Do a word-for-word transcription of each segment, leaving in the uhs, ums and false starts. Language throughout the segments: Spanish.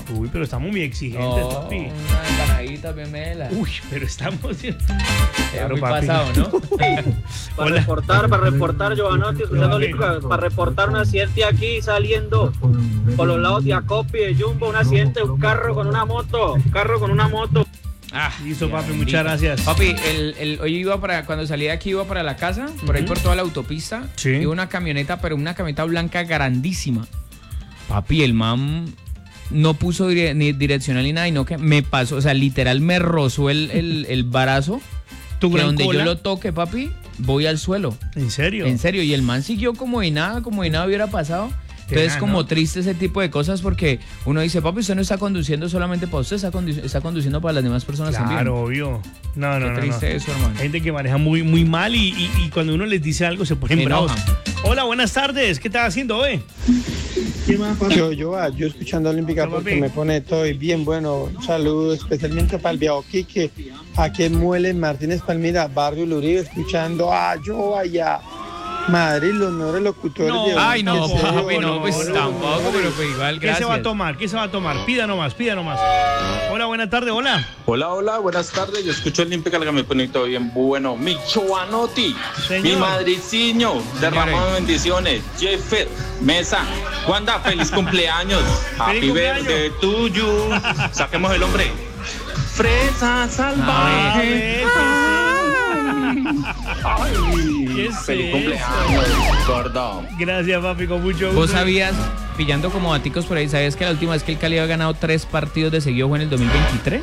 Uy, pero estamos muy exigentes, No, papi. una empanadita bien mela. Uy, pero estamos... Claro, muy papi. pasado, ¿no? Para reportar, para reportar, Giovanotti, escuchando Olímpica, para reportar un accidente aquí saliendo por los lados de Acopi, de Jumbo, un accidente, un carro con una moto, un carro con una moto. Ah, Listo, papi, ya, muchas listo. gracias. Papi, el, el, hoy iba para, cuando salí de aquí iba para la casa, por ahí Ujú. por toda la autopista, Sí. iba una camioneta, pero una camioneta blanca grandísima. Papi, el man no puso dire- ni direccional ni nada, y no que me pasó, o sea, literal me rozó el, el, el brazo, ¿Tu que gran donde cola? yo lo toque, papi, voy al suelo. ¿En serio? En serio, y el man siguió como de nada, como de nada hubiera pasado. Entonces es Tenaz, como ¿no? triste ese tipo de cosas porque uno dice, papi, usted no está conduciendo solamente para usted, está, condu- está conduciendo para las demás personas también. Claro, obvio. No, no, Qué no. triste no. eso, hermano. Hay gente que maneja muy, muy mal y, y, y cuando uno les dice algo se ponen Se bravos. enojan. Hola, buenas tardes. ¿Qué estás haciendo hoy? Yo, yo, ah, yo escuchando Olímpica Hola, porque papi. me pone todo y bien bueno. Un saludo especialmente para el viejo Quique, aquí en Muele, Martínez Palmira, Barrio Luribe, escuchando a yo allá. Madrid, los mejores locutores No, de Olímpica, Ay, no, en serio, papi, no, no, pues no, tampoco, no. pero pues igual, ¿Qué gracias. se va a tomar? ¿Qué se va a tomar? Pida nomás, pida nomás. Hola, buenas tardes, hola. Hola, hola, buenas tardes. Yo escucho Olímpica, que me pone todo bien bueno. Mi Giovanotti, Señor. mi madriciño, derramado Señores. bendiciones. Jeffer, Mesa, Wanda, feliz cumpleaños. Happy cumpleaños. birthday to you. Saquemos el hombre. Fresa A salvaje. ver, Ay, ¿qué es feliz eso? cumpleaños, gordo. gracias, papi, con mucho gusto. ¿Vos sabías, pillando como daticos por ahí, sabías que la última vez que el Cali había ganado tres partidos de seguido fue en el dos mil veintitrés?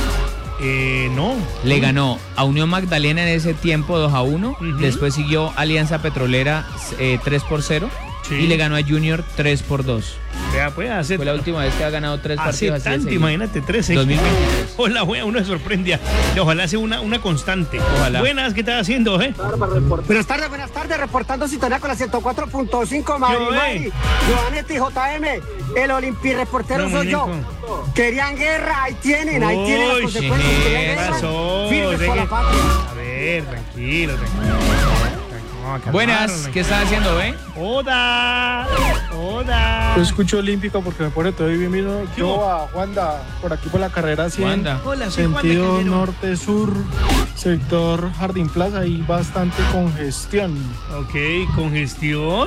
Eh, no. Le ganó a Unión Magdalena en ese tiempo dos a uno, Ujú. después siguió Alianza Petrolera eh, tres por cero Sí. y le ganó a Junior tres por dos. Vea, pues, hace, Fue la última vez que ha ganado tres hace partidos así de tanto, seguido. imagínate, trece. dos mil veintitrés. Hola, buena, uno se sorprende. Ojalá sea una, una constante. Ojalá. Buenas, ¿qué estás haciendo, eh? Para reportar. Buenas tardes, buenas tardes, reportando sintonía con la ciento cuatro punto cinco, Madrid, Yo, eh. Madrid, Giovanetti, J M, el Olimpi reportero No, soy yo. muñeco. Querían guerra, ahí tienen, ahí tienen las Uy, consecuencias. ¿qué Querían guerra, pasó? firmes por Deje- la patria. A ver, tranquilo, tranquilo. No, calmaron, Buenas, tranquilo. ¿qué estás haciendo, eh? Hola, hola. Yo escucho Olímpica porque me pone todo bien vino. ¿Qué hubo? Yo a Wanda, por aquí por la carrera cien. Wanda. Hola, soy Juan de Sentido Calderón. norte-sur, sector Jardín Plaza, hay bastante congestión. Ok, congestión.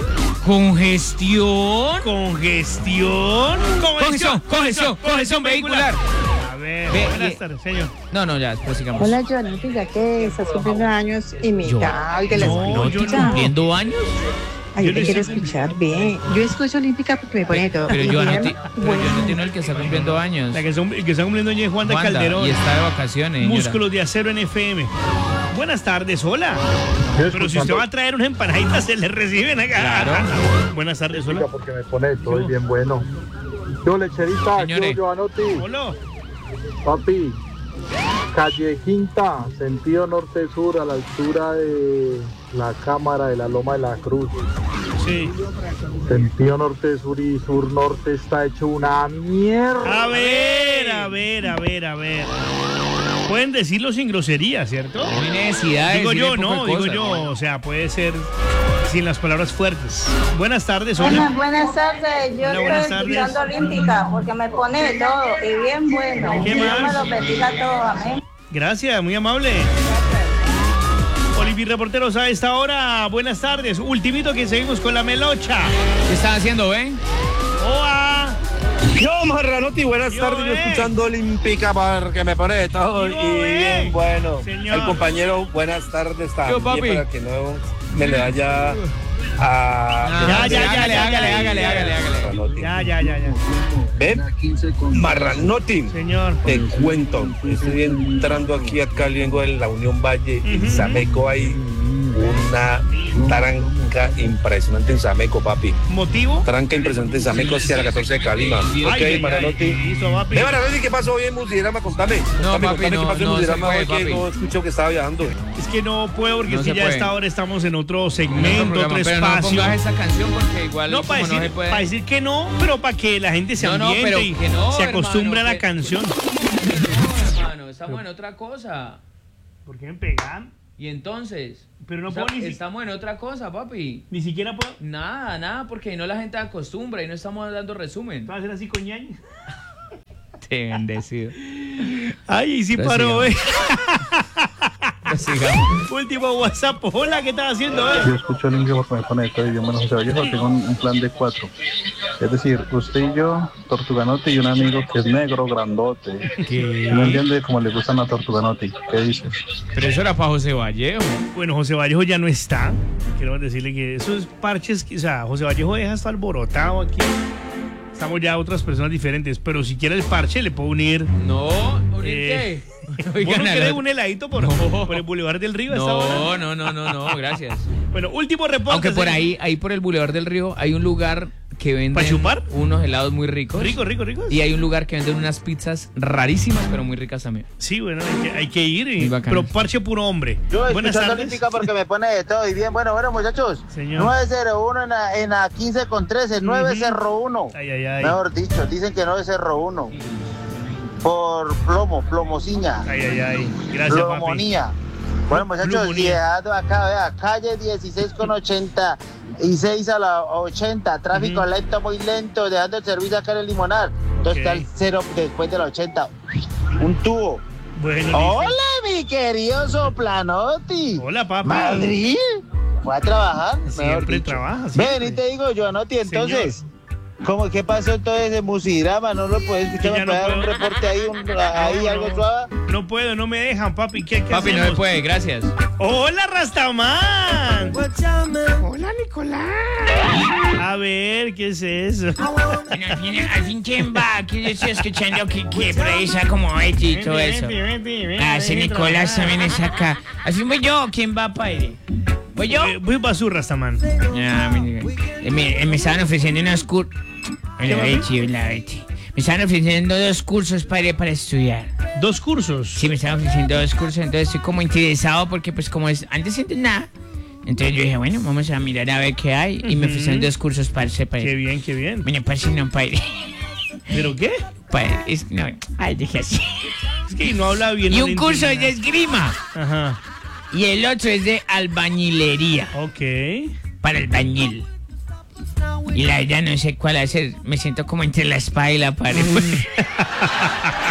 Congestión. Congestión. Congestión, congestión, congestión vehicular. A ver, Ve, buenas ve. tardes, señor. No, no, ya, después sigamos. Hola, Giovanni, ya que estás cumpliendo años y me Yo- da algo de la No, ¿No yo estoy no. cumpliendo años? Ay, yo yo te no quiero estoy- escuchar bien. Yo escucho Olímpica porque me pone todo. Pero Y yo no, me ti- llama- pero yo no tiene el que está cumpliendo años. La que, son, el que está cumpliendo años es Juan de Wanda, Calderón. y está de vacaciones, señora. Músculos de acero en F M. Buenas tardes, hola. Pero si usted va a traer una empanadita, se le reciben acá. Claro. Buenas tardes, hola. Porque me pone todo bien bueno. Yo lecherita, Señores. yo Giovanotti, Hola. papi. Calle Quinta, sentido norte-sur, a la altura de la Cámara de la Loma de la Cruz. Sí. Sentido norte-sur y sur-norte está hecho una mierda. A ver, a ver, a ver, a ver. Pueden decirlo sin grosería, ¿cierto? No hay necesidad de Digo decirle yo, poco no, de digo cosas. yo. O sea, puede ser sin las palabras fuertes. Buenas tardes, Hola, hola. buenas tardes. Yo Hola, buenas estoy tardes. escuchando Olímpica porque me pone de todo y bien bueno. ¿Qué Que Dios más? me lo bendiga a todos. Amén. Gracias, muy amable. Olivi Reporteros a esta hora. Buenas tardes. Ultimito que seguimos con la melocha. ¿Qué están haciendo, ven? Oa. Yo, Marranotti, buenas Yo, tardes. Yo eh. escuchando Olímpica porque me pone de todo Yo, y eh. bien bueno. Señor. El compañero, buenas tardes Yo, también papi. para que no me le vaya a... Ya, ya, ya, hágale, ya, hágale, ya, hágale, ya. hágale, hágale. Marranotti. Ya, ya, ya, ya. ¿Ven? Marranotti. Señor. Te cuento, estoy entrando aquí a Cali, vengo de la Unión Valle, en Ujú. Sameco hay una tranca impresionante en Sameco, papi. ¿Motivo? Tranca impresionante en Sameco hacia la catorce de Cali, man. Ay, Ok, ay, ay. Marranotti. Listo, papi. Ve, Marranotti, ¿qué pasó hoy en Musiderama? Contame. No, Contame, papi, contame no, qué pasó en no se Musiderama puede, hoy, que papi. no escucho que estaba viajando. Es que no puedo porque No es que se ya a puede. esta hora estamos en otro En otro segmento, programa, otro pero no espacio. pongas esa canción porque igual No, como para no se decir, puede. para decir que no, pero para que la gente se No, no, ambiente pero y que no, se acostumbre hermano, a la que- canción. No, hermano, estamos en otra cosa. ¿Por qué me pegan? Y entonces, Pero no o sea, puedo ni, si- estamos en otra cosa, papi. ni siquiera puedo, Nada, nada, porque no la gente acostumbra y no estamos dando resumen. puedo hacer así con ñaña. Te bendecido. Ay, y sí Lo paró, sigamos. eh. Lo sigamos. Último WhatsApp. Hola, ¿qué estás haciendo, eh? Yo escucho el inglés porque me pone todo idioma, no sé, yo tengo un, un plan de cuatro. Es decir, usted y yo, Tortuganote y un amigo que es negro, grandote. ¿Qué? No entiende cómo le gustan a Tortuganote. ¿Qué dices? Pero eso era para José Vallejo. Bueno, José Vallejo ya no está. Queremos decirle que esos parches, que- o sea, José Vallejo deja hasta alborotado aquí. Estamos ya otras personas diferentes, pero si quiere el parche le puedo unir. No, Eh, ¿Vos Oigan, no a querés la- un heladito por, No. por el Boulevard del Río a esta hora? No, no, no, no, no, gracias. Bueno, último reporte. Aunque por señor. ahí, ahí por el Boulevard del Río, hay un lugar que vende ¿Pa chupar? unos helados muy ricos. Rico, rico, rico. Y hay un lugar que vende unas pizzas rarísimas, pero muy ricas también. Sí, bueno, hay que, hay que ir. y- Muy bacano. pero parche puro hombre. Yo Buenas escuchando tardes. Olímpica porque me pone de todo. Y bien, bueno, bueno, muchachos. Señor. nueve cero uno en la, en la quince con trece, nueve cero uno. Ay, ay, ay. Mejor dicho, dicen que nueve cero uno. Por plomo, plomosiña. Ay, ay, ay. Gracias, papi. Plomonía. Bueno, muchachos, Plumonía. llegando acá, vea, calle dieciséis con ochenta y seis a la ochenta, tráfico Ujú. lento, muy lento, dejando el servicio acá en el Limonar. Entonces Ok. está el cero después de la ochenta. Un tubo. Bueno, Hola, mi querido Soplanotti. Hola, papi. Madrid. Voy a trabajar. mejor Siempre dicho. trabaja. Ven, siempre. y te digo, Joanotti, entonces, ¿cómo, ¿qué pasó todo ese musidrama? ¿No lo puedes escuchar? Que ya ¿Me no puedes dar un puedo. reporte ahí, un- ahí No, algo no. suave? No puedo, no me dejan, papi. ¿Qué, qué Papi, no hacemos? se puede, gracias. Hola, Rastaman. Hola, Nicolás. A ver, ¿qué es eso? Bueno, al fin, al fin, ¿quién va? Aquí yo estoy escuchando que, que por ahí está como Betty y todo eso. Ah, ese Nicolás también es acá. Al fin voy yo, ¿quién va, padre? ¿Voy yo? Eh, Voy para su Rastaman. Ah, me, eh, me, eh, me estaban ofreciendo unos cursos. Hola, Betty, hola, Betty. Me estaban ofreciendo dos cursos para, para estudiar. ¿Dos cursos? Sí, me estaban ofreciendo dos cursos, entonces estoy como interesado porque pues como es, antes no nada. Entonces yo dije, bueno, vamos a mirar a ver qué hay. Y me Ujú. ofrecieron dos cursos para ese país. Qué bien, qué bien. Bueno, parce, no, padre. ¿Pero qué? Padre, es, no, ay, dije así. Es que no habla bien. Y no un le curso es entiendo de esgrima. nada. Ajá. Y el otro es de albañilería. Ok. Para albañil. Y la verdad no sé cuál hacer. Me siento como entre la espada y la pared.